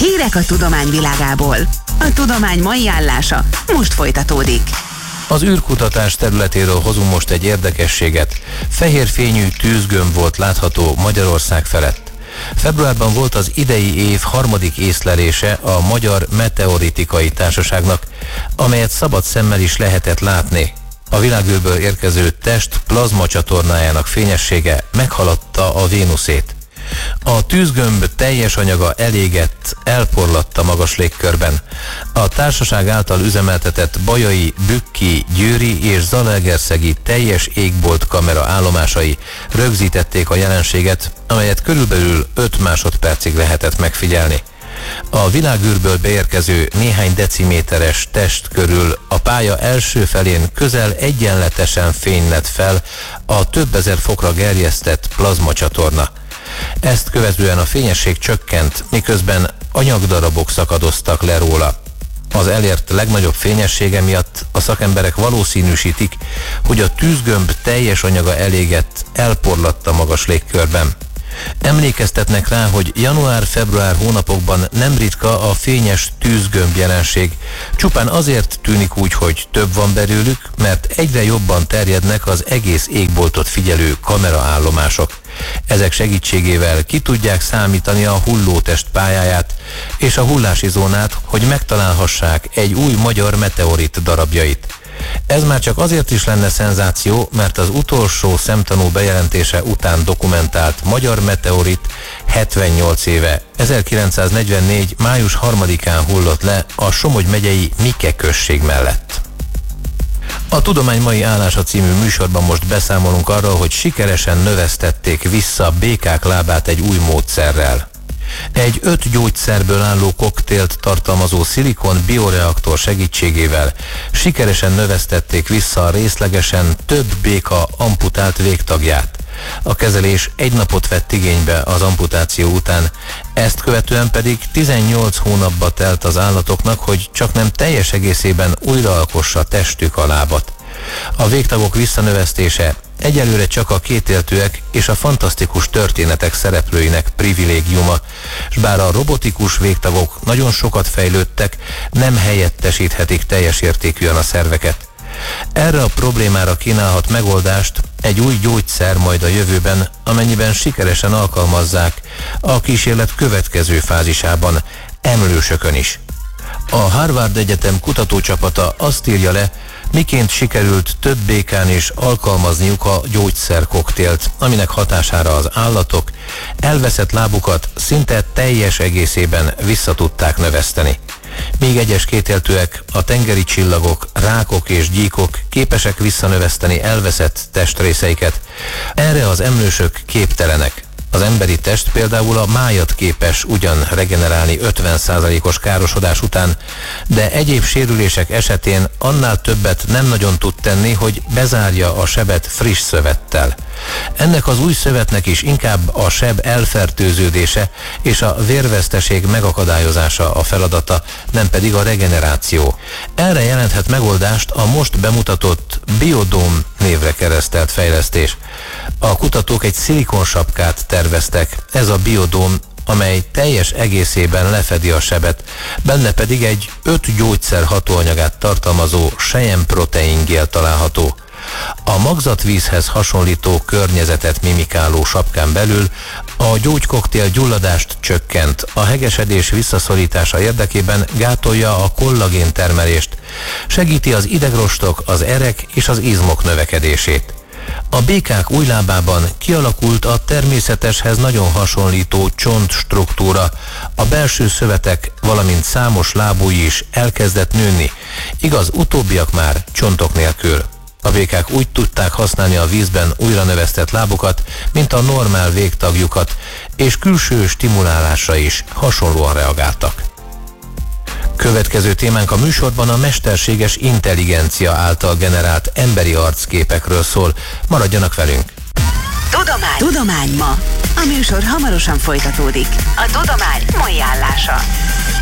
Hírek a tudomány világából. A tudomány mai állása most folytatódik. Az űrkutatás területéről hozunk most egy érdekességet. Fehér fényű tűzgömb volt látható Magyarország felett. Februárban volt az idei év harmadik észlelése a Magyar Meteoritikai Társaságnak, amelyet szabad szemmel is lehetett látni. A világűrből érkező test plazma csatornájának fényessége meghaladta a Vénuszét. A tűzgömb teljes anyaga elégett, elporlatt a magas légkörben. A társaság által üzemeltetett bajai, bükki, győri és zalaegerszegi teljes égbolt kamera állomásai rögzítették a jelenséget, amelyet körülbelül 5 másodpercig lehetett megfigyelni. A világűrből beérkező néhány deciméteres test körül a pálya első felén közel egyenletesen fény lett fel a több ezer fokra gerjesztett plazmacsatorna. Ezt követően a fényesség csökkent, miközben anyagdarabok szakadoztak le róla. Az elért legnagyobb fényessége miatt a szakemberek valószínűsítik, hogy a tűzgömb teljes anyaga elégett, elporlatt a magas légkörben. Emlékeztetnek rá, hogy január-február hónapokban nem ritka a fényes tűzgömb jelenség. Csupán azért tűnik úgy, hogy több van belőlük, mert egyre jobban terjednek az egész égboltot figyelő kameraállomások. Ezek segítségével ki tudják számítani a hullótest pályáját és a hullási zónát, hogy megtalálhassák egy új magyar meteorit darabjait. Ez már csak azért is lenne szenzáció, mert az utolsó szemtanú bejelentése után dokumentált magyar meteorit 78 éve, 1944. május 3-án hullott le a Somogy megyei Mike község mellett. A Tudomány mai állása című műsorban most beszámolunk arról, hogy sikeresen növesztették vissza a békák lábát egy új módszerrel. Egy 5 gyógyszerből álló koktélt tartalmazó szilikon bioreaktor segítségével sikeresen növesztették vissza a részlegesen több béka amputált végtagját. A kezelés 1 napot vett igénybe az amputáció után, ezt követően pedig 18 hónapba telt az állatoknak, hogy csaknem teljes egészében újraalkossa testük a lábat. A végtagok visszanövesztése egyelőre csak a kétéltőek és a fantasztikus történetek szereplőinek privilégiuma, s bár a robotikus végtagok nagyon sokat fejlődtek, nem helyettesíthetik teljes értékűen a szerveket. Erre a problémára kínálhat megoldást egy új gyógyszer majd a jövőben, amennyiben sikeresen alkalmazzák a kísérlet következő fázisában, emlősökön is. A Harvard Egyetem kutatócsapata azt írja le, miként sikerült több békán is alkalmazniuk a gyógyszerkoktélt, aminek hatására az állatok elveszett lábukat szinte teljes egészében vissza tudták növeszteni. Míg egyes kétéltőek, a tengeri csillagok, rákok és gyíkok képesek visszanöveszteni elveszett testrészeiket, erre az emlősök képtelenek. Az emberi test például a májat képes ugyan regenerálni 50%-os károsodás után, de egyéb sérülések esetén annál többet nem nagyon tud tenni, hogy bezárja a sebet friss szövettel. Ennek az új szövetnek is inkább a seb elfertőződése és a vérveszteség megakadályozása a feladata, nem pedig a regeneráció. Erre jelenthet megoldást a most bemutatott Biodome névre keresztelt fejlesztés. A kutatók egy szilikonsapkát terveztek, ez a Biodome, amely teljes egészében lefedi a sebet, benne pedig egy 5 gyógyszer hatóanyagát tartalmazó selyemproteingél található. A magzatvízhez hasonlító környezetet mimikáló sapkán belül a gyógykoktél gyulladást csökkent, a hegesedés visszaszorítása érdekében gátolja a kollagén termelést, segíti az idegrostok, az erek és az izmok növekedését. A békák új lábában kialakult a természeteshez nagyon hasonlító csontstruktúra, a belső szövetek, valamint számos lábúj is elkezdett nőni, igaz, utóbbiak már csontok nélkül. A békák úgy tudták használni a vízben újra növesztett lábukat, mint a normál végtagjukat, és külső stimulálásra is hasonlóan reagáltak. Következő témánk a műsorban a mesterséges intelligencia által generált emberi arcképekről szól. Maradjanak velünk! Tudomány ma. A műsor hamarosan folytatódik. A Tudomány mai állása.